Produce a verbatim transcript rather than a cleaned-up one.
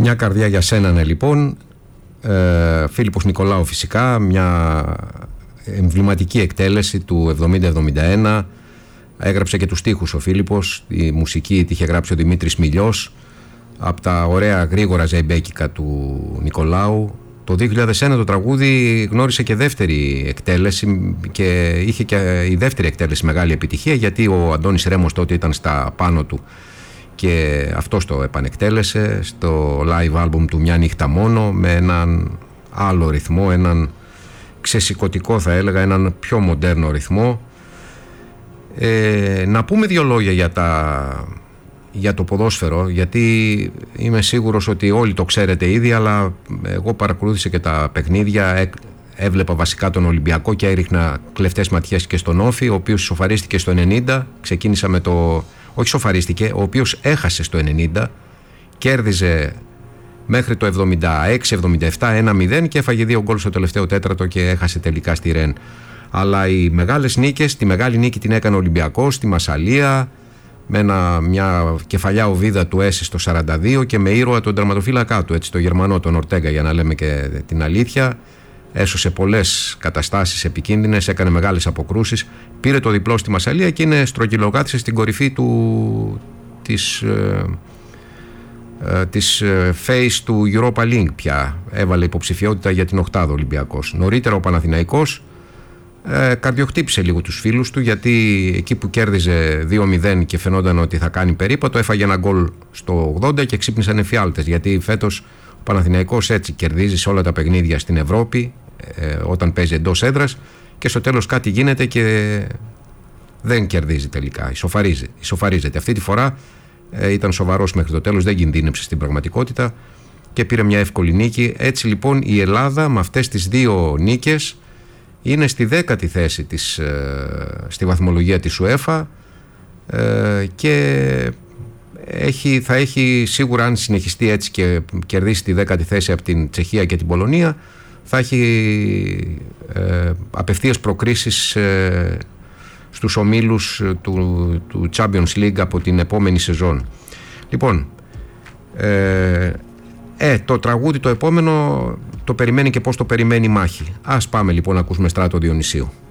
Μια καρδιά για σένα, ναι, λοιπόν. Ε, Φίλιππος Νικολάου φυσικά, μια εμβληματική εκτέλεση του εβδομήντα εβδομήντα ένα. Έγραψε και τους στίχους ο Φίλιππος, η μουσική τη είχε γράψει ο Δημήτρης Μιλιός, από τα ωραία γρήγορα ζεϊμπέκικα του Νικολάου. Το δύο χιλιάδες ένα το τραγούδι γνώρισε και δεύτερη εκτέλεση και είχε και η δεύτερη εκτέλεση μεγάλη επιτυχία, γιατί ο Αντώνης Ρέμος τότε ήταν στα πάνω του και αυτός το επανεκτέλεσε στο live album του «Μια νύχτα μόνο», με έναν άλλο ρυθμό, έναν ξεσηκωτικό θα έλεγα, έναν πιο μοντέρνο ρυθμό. Ε, να πούμε δύο λόγια για, τα, για το ποδόσφαιρο, γιατί είμαι σίγουρος ότι όλοι το ξέρετε ήδη, αλλά εγώ παρακολούθησα και τα παιχνίδια, έβλεπα βασικά τον Ολυμπιακό και έριχνα κλεφτές ματιές και στον Όφη, ο οποίος σοφαρίστηκε στο ενενήντα. Ξεκίνησα με το... όχι σοφαρίστηκε, ο οποίος έχασε στο ενενήντα, κέρδιζε μέχρι το εβδομήντα έξι εβδομήντα επτά ένα μηδέν και έφαγε δύο γκολ στο τελευταίο τέταρτο και έχασε τελικά στη Ρεν. Αλλά οι μεγάλες νίκες, τη μεγάλη νίκη την έκανε ο Ολυμπιακός στη Μασσαλία, με ένα, μια κεφαλιά οβίδα του Έση στο σαράντα δύο και με ήρωα τον τερματοφύλακά του, έτσι, το Γερμανό, τον Ορτέγκα, για να λέμε και την αλήθεια. Έσωσε πολλές καταστάσεις επικίνδυνες, έκανε μεγάλες αποκρούσεις, πήρε το διπλό στη Μασσαλία και είναι στρογγυλοκάθισε στην κορυφή του, της, ε, ε, της ε, face του Europa League πια. Έβαλε υποψηφιότητα για την οκτάδα Ολυμπιακός. Νωρίτερα ο Παναθηναϊκός ε, καρδιοχτύπησε λίγο τους φίλους του, γιατί εκεί που κέρδιζε δύο μηδέν και φαινόταν ότι θα κάνει περίπατο, έφαγε ένα γκολ στο ογδόντα και ξύπνησαν εφιάλτες, γιατί φέτος ο Παναθηναϊκός έτσι κερδίζει σε όλα τα παιχνίδια στην Ευρώπη, ε, όταν παίζει εντός έδρας, και στο τέλος κάτι γίνεται και δεν κερδίζει τελικά, ισοφαρίζει, ισοφαρίζεται. Αυτή τη φορά ε, ήταν σοβαρός μέχρι το τέλος, δεν κινδύνεψε στην πραγματικότητα και πήρε μια εύκολη νίκη. Έτσι λοιπόν η Ελλάδα με αυτές τις δύο νίκες είναι στη δέκατη θέση της, ε, στη βαθμολογία της UEFA, ε, και έχει, θα έχει σίγουρα, αν συνεχιστεί έτσι και κερδίσει τη δέκατη θέση από την Τσεχία και την Πολωνία, θα έχει ε, απευθείας προκρίσεις ε, στους ομίλους του, του Champions League από την επόμενη σεζόν. Λοιπόν, ε, ε, το τραγούδι το επόμενο το περιμένει και πώς το περιμένει η μάχη. Ας πάμε λοιπόν να ακούσουμε Στράτο Διονυσίου.